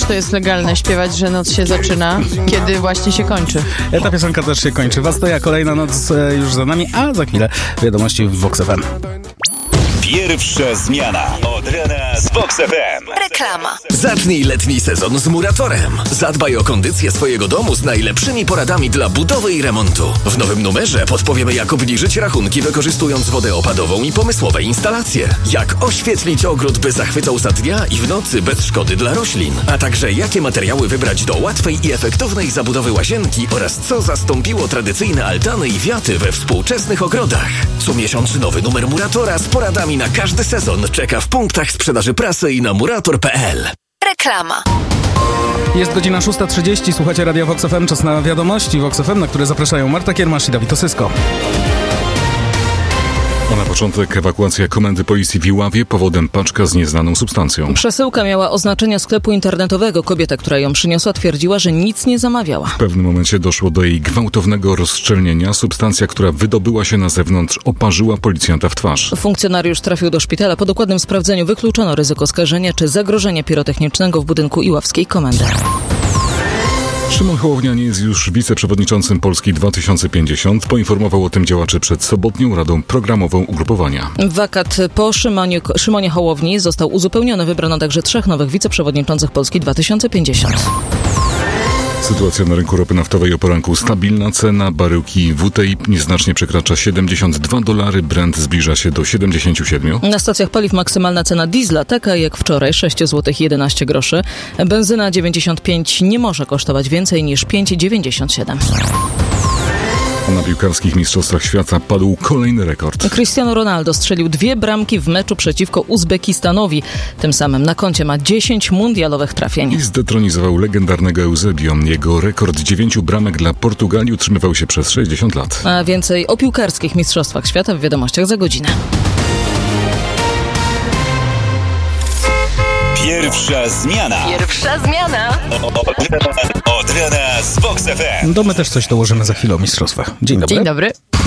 to jest legalne śpiewać, że noc się zaczyna, kiedy właśnie się kończy. Ta piosenka też się kończy. Wastoja, kolejna noc już za nami, a za chwilę wiadomości w Vox FM. Pierwsza zmiana od rana z Vox FM. Reklama. Zacznij letni sezon z Muratorem. Zadbaj o kondycję swojego domu z najlepszymi poradami dla budowy i remontu. W nowym numerze podpowiemy, jak obniżyć rachunki, wykorzystując wodę opadową i pomysłowe instalacje. Jak oświetlić ogród, by zachwycał za dnia i w nocy bez szkody dla roślin. A także jakie materiały wybrać do łatwej i efektownej zabudowy łazienki oraz co zastąpiło tradycyjne altany i wiaty we współczesnych ogrodach. Co miesiąc nowy numer Muratora z poradami na każdy sezon czeka w punktach sprzedaży prasy i na murator.pl. Reklama. Jest godzina 6:30, słuchacie Radia Vox FM, czas na wiadomości Vox FM, na które zapraszają Marta Kiermasz i Dawid Osysko. A na początek ewakuacja komendy policji w Iławie, powodem paczka z nieznaną substancją. Przesyłka miała oznaczenia sklepu internetowego. Kobieta, która ją przyniosła, twierdziła, że nic nie zamawiała. W pewnym momencie doszło do jej gwałtownego rozszczelnienia. Substancja, która wydobyła się na zewnątrz, oparzyła policjanta w twarz. Funkcjonariusz trafił do szpitala. Po dokładnym sprawdzeniu wykluczono ryzyko skażenia czy zagrożenia pirotechnicznego w budynku iławskiej komendy. Szymon Hołownia nie jest już wiceprzewodniczącym Polski 2050. Poinformował o tym działaczy przed sobotnią Radą Programową ugrupowania. Wakat po Szymonie Hołowni został uzupełniony. Wybrano także 3 nowych wiceprzewodniczących Polski 2050. Sytuacja na rynku ropy naftowej o poranku stabilna. Cena baryłki WTI nieznacznie przekracza $72. Brent zbliża się do 77. Na stacjach paliw maksymalna cena diesla taka jak wczoraj, 6,11 zł. Benzyna 95 nie może kosztować więcej niż 5,97. Na piłkarskich mistrzostwach świata padł kolejny rekord. Cristiano Ronaldo strzelił 2 bramki w meczu przeciwko Uzbekistanowi. Tym samym na koncie ma 10 mundialowych trafień. I zdetronizował legendarnego Eusebio. Jego rekord 9 bramek dla Portugalii utrzymywał się przez 60 lat. A więcej o piłkarskich mistrzostwach świata w wiadomościach za godzinę. Pierwsza zmiana. Pierwsza zmiana. Od rana z Vox FM. To my też coś dołożymy za chwilę o mistrzostwach. Dzień dobry. Dzień dobry.